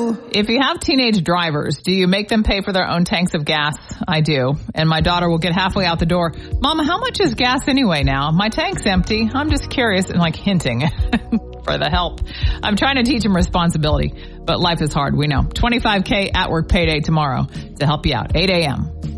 If you have teenage drivers, do you make them pay for their own tanks of gas? I do. And my daughter will get halfway out the door. Mama, how much is gas anyway now? My tank's empty. I'm just curious and like hinting for the help. I'm trying to teach them responsibility, but life is hard. We know. $25K at work payday tomorrow to help you out. 8 a.m.